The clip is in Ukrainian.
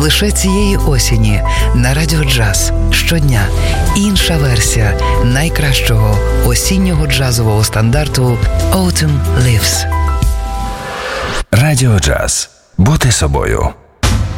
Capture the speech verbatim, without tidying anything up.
Лише цієї осені на Радіо Джаз щодня інша версія найкращого осіннього джазового стандарту «Autumn Leaves». Радіо Джаз. Бути собою.